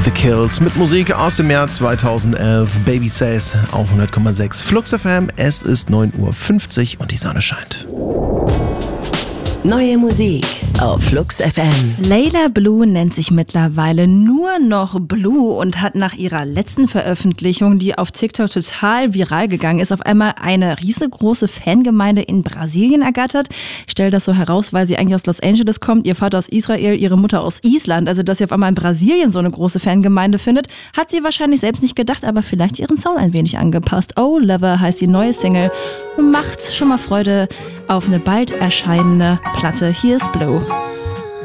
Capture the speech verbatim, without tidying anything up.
The Kills mit Musik aus dem Jahr zweitausendelf. Baby Says auf hundert Komma sechs Flux F M. Es ist neun Uhr fünfzig und die Sonne scheint. Neue Musik auf Flux F M. Layla Blue nennt sich mittlerweile nur noch Blue und hat nach ihrer letzten Veröffentlichung, die auf TikTok total viral gegangen ist, auf einmal eine riesengroße Fangemeinde in Brasilien ergattert. Ich stelle das so heraus, weil sie eigentlich aus Los Angeles kommt, ihr Vater aus Israel, ihre Mutter aus Island. Also, dass sie auf einmal in Brasilien so eine große Fangemeinde findet, hat sie wahrscheinlich selbst nicht gedacht, aber vielleicht ihren Sound ein wenig angepasst. Oh Lover heißt die neue Single und macht schon mal Freude auf eine bald erscheinende Platte. Hier ist Blue.